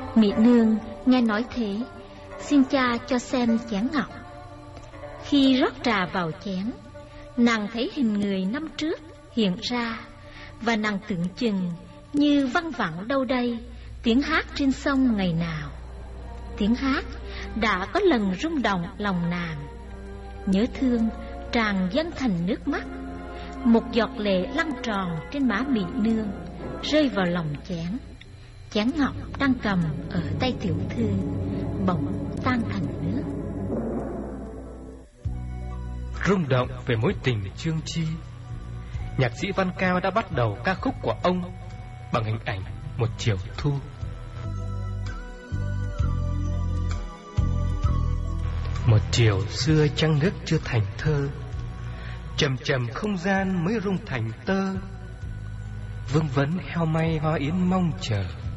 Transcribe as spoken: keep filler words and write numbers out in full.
Mỹ nương nghe nói thế, xin cha cho xem chén ngọc. Khi rót trà vào chén, nàng thấy hình người năm trước hiện ra, và nàng tưởng chừng như văng vẳng đâu đây tiếng hát trên sông ngày nào. Tiếng hát đã có lần rung động lòng nàng, nhớ thương tràn dâng thành nước mắt. Một giọt lệ lăn tròn trên má Mỹ nương, rơi vào lòng chén. Chén ngọc đang cầm ở tay tiểu thư bỗng tan thành nước. Rung động về mối tình Chương Chi, nhạc sĩ Văn Cao đã bắt đầu ca khúc của ông bằng hình ảnh một chiều thu. Một chiều xưa trăng nước chưa thành thơ, chầm chầm không gian mới rung thành tơ. Vương vấn heo may hoa yến mong chờ,